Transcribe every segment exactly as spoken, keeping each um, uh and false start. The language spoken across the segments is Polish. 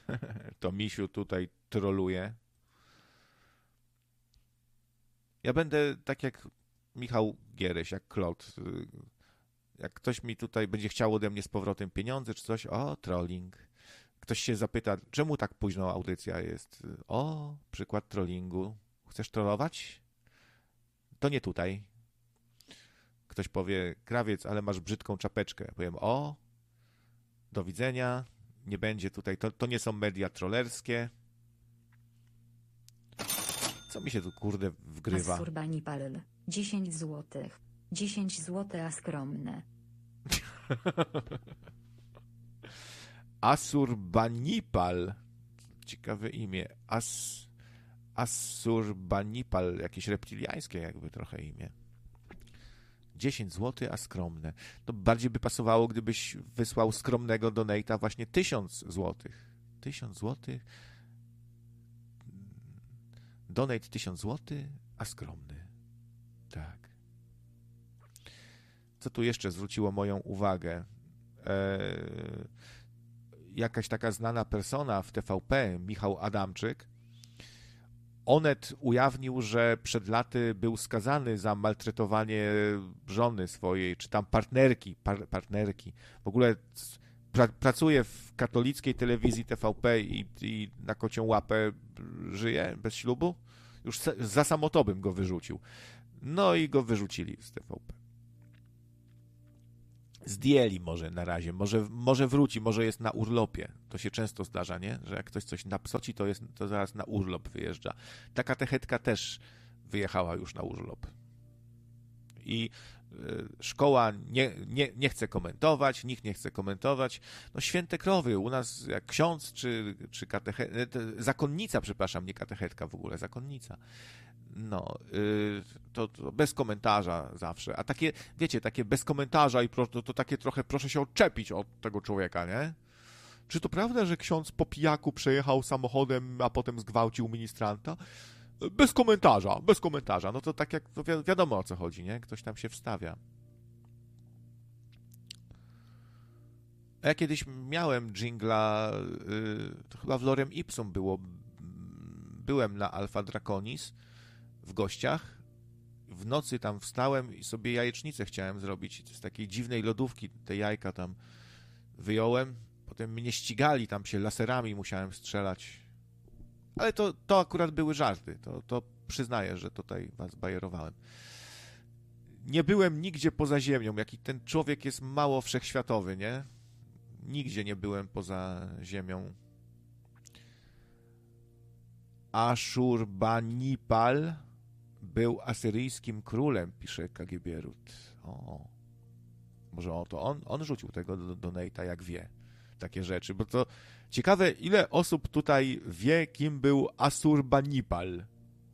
To misiu tutaj troluje. Ja będę tak jak Michał Giereś, jak Klot. Jak ktoś mi tutaj będzie chciał ode mnie z powrotem pieniądze czy coś, o, trolling. Ktoś się zapyta, czemu tak późno audycja jest? O, przykład trollingu. Chcesz trollować? To nie tutaj. Ktoś powie, krawiec, ale masz brzydką czapeczkę. Powiem, o, do widzenia, nie będzie tutaj, to, to nie są media trollerskie. Co mi się tu, kurde, wgrywa? Asurbanipal, dziesięć złotych. dziesięć złotych, a skromne. Asurbanipal. Ciekawe imię. As, Asurbanipal. Jakieś reptiliańskie jakby trochę imię. dziesięć złotych, a skromne. To bardziej by pasowało, gdybyś wysłał skromnego donate'a właśnie tysiąc złotych. tysiąc złotych. Donate tysiąc złotych, a skromny. Tak. Co tu jeszcze zwróciło moją uwagę? Eee, jakaś taka znana persona w T V P, Michał Adamczyk, Onet ujawnił, że przed laty był skazany za maltretowanie żony swojej, czy tam partnerki, par, partnerki. W ogóle pra, pracuje w katolickiej telewizji T V P i, i na kocią łapę żyje bez ślubu. Już za samotobym go wyrzucił. No i go wyrzucili z T V P. Zdjęli może na razie, może, może wróci, może jest na urlopie. To się często zdarza, nie? Że jak ktoś coś napsoci, to, jest, to zaraz na urlop wyjeżdża. Ta katechetka też wyjechała już na urlop. I y, szkoła nie, nie, nie chce komentować, nikt nie chce komentować. No święte krowy, u nas jak ksiądz czy, czy katechetka, zakonnica, przepraszam, nie katechetka w ogóle, zakonnica. No, yy, to, to bez komentarza zawsze. A takie, wiecie, takie bez komentarza i pro, to, to takie trochę proszę się odczepić od tego człowieka, nie? Czy to prawda, że ksiądz po pijaku przejechał samochodem, a potem zgwałcił ministranta? Bez komentarza, bez komentarza. No to tak jak, to wi- wiadomo o co chodzi, nie? Ktoś tam się wstawia. A ja kiedyś miałem dżingla, yy, to chyba w Lorem Ipsum było, byłem na Alpha Draconis w gościach. W nocy tam wstałem i sobie jajecznicę chciałem zrobić. Z takiej dziwnej lodówki te jajka tam wyjąłem. Potem mnie ścigali, tam się laserami musiałem strzelać. Ale to, to akurat były żarty. To, to przyznaję, że tutaj was bajerowałem. Nie byłem nigdzie poza ziemią. Jaki ten człowiek jest mało wszechświatowy, nie? Nigdzie nie byłem poza ziemią. Aszurbanipal był asyryjskim królem, pisze K G B Rut. O, może o to on, on rzucił tego do donate'a, jak wie takie rzeczy, bo to ciekawe, ile osób tutaj wie, kim był Asurbanipal.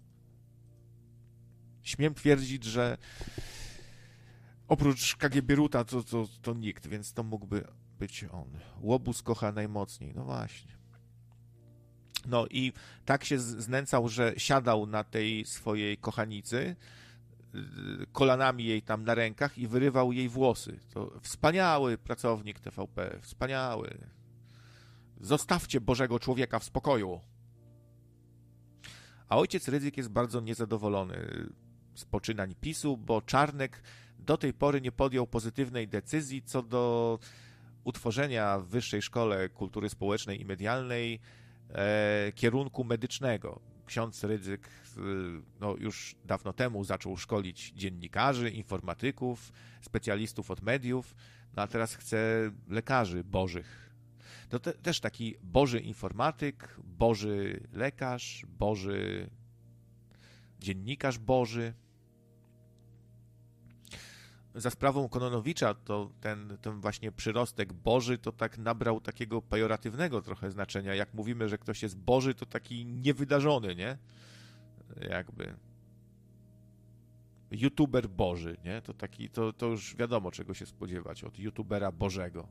Śmiem twierdzić, że oprócz K G B Ruta to, to, to nikt, więc to mógłby być on. Łobuz kocha najmocniej, no właśnie. No i tak się znęcał, że siadał na tej swojej kochanicy, kolanami jej tam na rękach i wyrywał jej włosy. To wspaniały pracownik T V P, wspaniały. Zostawcie Bożego człowieka w spokoju. A ojciec Rydzyk jest bardzo niezadowolony z poczynań PiSu, bo Czarnek do tej pory nie podjął pozytywnej decyzji co do utworzenia w Wyższej Szkole Kultury Społecznej i Medialnej e, kierunku medycznego. Ksiądz Rydzyk no, już dawno temu zaczął szkolić dziennikarzy, informatyków, specjalistów od mediów, no a teraz chce lekarzy bożych. To te, też taki boży informatyk, boży lekarz, boży dziennikarz boży. Za sprawą Kononowicza to ten, ten właśnie przyrostek boży to tak nabrał takiego pejoratywnego trochę znaczenia. Jak mówimy, że ktoś jest boży, to taki niewydarzony, nie? Jakby. YouTuber boży, nie? To taki, to, to już wiadomo, czego się spodziewać od YouTubera bożego.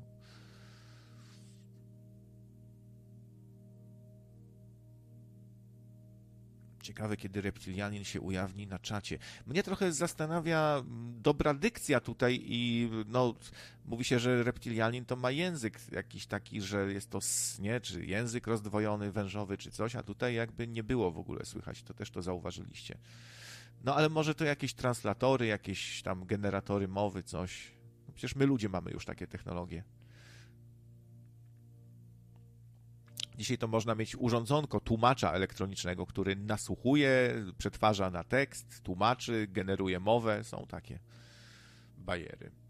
Ciekawe, kiedy reptilianin się ujawni na czacie. Mnie trochę zastanawia dobra dykcja tutaj i no, mówi się, że reptilianin to ma język jakiś taki, że jest to nie, czy język rozdwojony, wężowy, czy coś, a tutaj jakby nie było w ogóle słychać, to też to zauważyliście. No ale może to jakieś translatory, jakieś tam generatory mowy, coś. No, przecież my ludzie mamy już takie technologie. Dzisiaj to można mieć urządzonko tłumacza elektronicznego, który nasłuchuje, przetwarza na tekst, tłumaczy, generuje mowę. Są takie bajery.